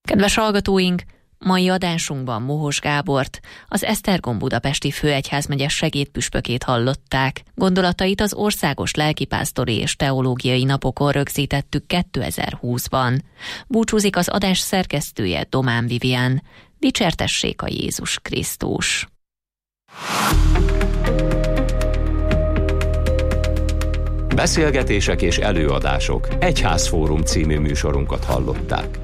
Kedves hallgatóink, mai adásunkban Mohos Gábort, az Esztergom budapesti főegyházmegye segédpüspökét hallották. Gondolatait az Országos Lelkipásztori és Teológiai Napokon rögzítettük 2020-ban. Búcsúzik az adás szerkesztője, Domán Vivian. Dicsértessék a Jézus Krisztus! Beszélgetések és előadások Egyházfórum című műsorunkat hallották.